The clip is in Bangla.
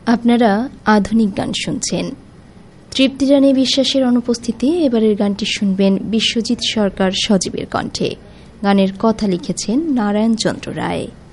আপনারা আধুনিক গান শুনছেন। তৃপ্তি রানী বিশ্বাসের অনুপস্থিতি এবারের গানটি শুনবেন বিশ্বজিৎ সরকার সজীবের কণ্ঠে। গানের কথা লিখেছেন নারায়ণ চন্দ্র রায়।